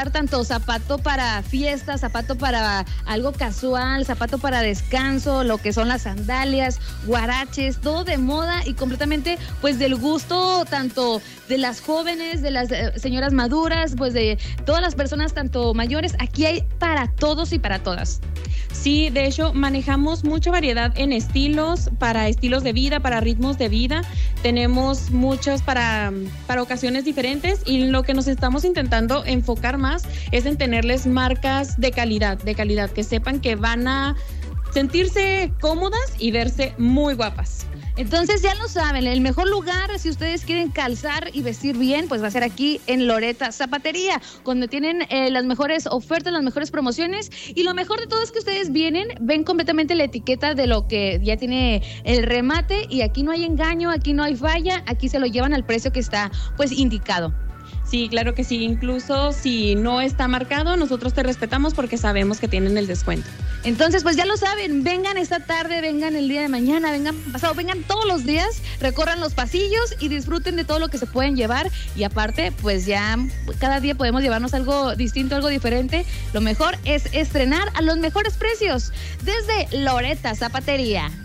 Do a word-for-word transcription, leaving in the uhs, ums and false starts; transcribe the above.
tanto zapato para fiesta, zapato para algo casual, zapato para descanso, lo que son las sandalias, guaraches, todo de moda y completamente pues del gusto tanto de las jóvenes, de las eh, señoras maduras, pues de todas las personas tanto mayores. Aquí hay para todos y para todas. Sí, de hecho manejamos mucha variedad en estilos, para estilos de vida, para ritmos de vida. Tenemos muchos para, para ocasiones diferentes y lo que nos estamos intentando enfocar más es en tenerles marcas de calidad, de calidad, que sepan que van a sentirse cómodas y verse muy guapas. Entonces ya lo saben, el mejor lugar si ustedes quieren calzar y vestir bien, pues va a ser aquí en Loretta Zapatería, donde tienen eh, las mejores ofertas, las mejores promociones, y lo mejor de todo es que ustedes vienen, ven completamente la etiqueta de lo que ya tiene el remate y aquí no hay engaño, aquí no hay falla, aquí se lo llevan al precio que está pues indicado. Sí, claro que sí, incluso si no está marcado, nosotros te respetamos porque sabemos que tienen el descuento. Entonces, pues ya lo saben, vengan esta tarde, vengan el día de mañana, vengan pasado, vengan todos los días, recorran los pasillos y disfruten de todo lo que se pueden llevar. Y aparte, pues ya cada día podemos llevarnos algo distinto, algo diferente. Lo mejor es estrenar a los mejores precios desde Loretta Zapatería.